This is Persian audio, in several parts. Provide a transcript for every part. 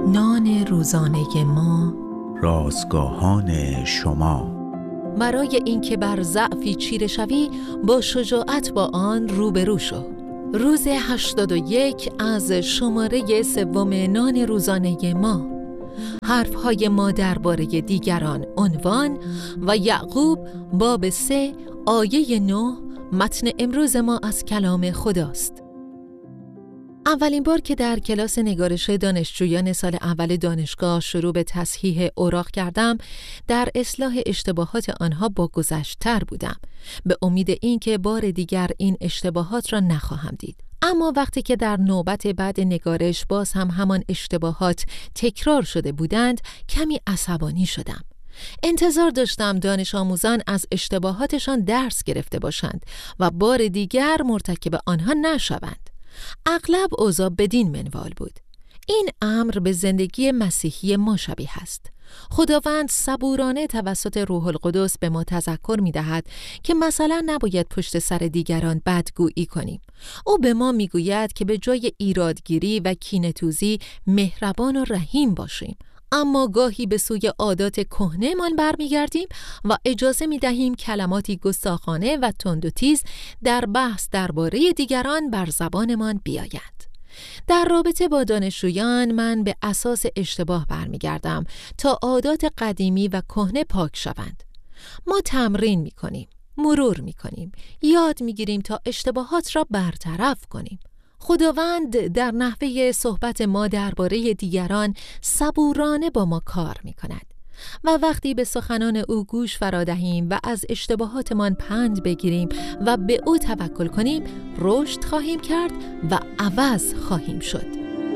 نان روزانه ما، رازگاهان شما. برای اینکه بر ضعفی چیره شوی، با شجاعت با آن روبرو شو. روز 81 از شماره 3 نان روزانه ما. حرفهای ما درباره دیگران، عنوان، و یعقوب باب 3 آیه 9. متن امروز ما از کلام خداست. اولین بار که در کلاس نگارش دانشجویان سال اول دانشگاه شروع به تصحیح اوراق کردم، در اصلاح اشتباهات آنها با گذشته‌تر بودم، به امید اینکه بار دیگر این اشتباهات را نخواهم دید. اما وقتی که در نوبت بعد نگارش باز هم همان اشتباهات تکرار شده بودند، کمی عصبانی شدم. انتظار داشتم دانش آموزان از اشتباهاتشان درس گرفته باشند و بار دیگر مرتکب آنها نشوند. اغلب اوضاع بدین منوال بود. این امر به زندگی مسیحی ما شبیه است. خداوند صبورانه توسط روح القدس به ما تذکر می دهد که مثلا نباید پشت سر دیگران بدگویی کنیم. او به ما می گوید که به جای ایرادگیری و کینه‌توزی مهربان و رحیم باشیم. اما گاهی به سوی عادات کهنه‌مان برمیگردیم و اجازه می‌دهیم کلماتی گستاخانه و تند و تیز در بحث درباره دیگران بر زبانمان بیایند. در رابطه با دانشجویان من به اساس اشتباه برمیگردم تا عادات قدیمی و کهنه پاک شوند. ما تمرین می‌کنیم، مرور می‌کنیم، یاد می‌گیریم تا اشتباهات را برطرف کنیم. خداوند در نحوه صحبت ما درباره دیگران صبورانه با ما کار می کند و وقتی به سخنان او گوش فرا دهیم و از اشتباهاتمان پند بگیریم و به او توکل کنیم، رشد خواهیم کرد و عوض خواهیم شد.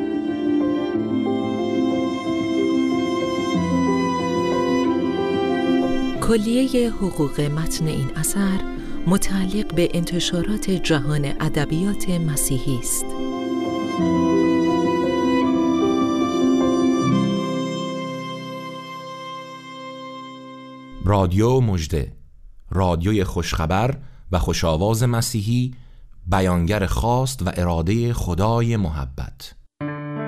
کلیه حقوق متن این اثر متعلق به انتشارات جهان ادبیات مسیحی است. رادیو مژده، رادیوی خوشخبر و خوش‌آواز مسیحی، بیانگر خواست و اراده خدای محبت.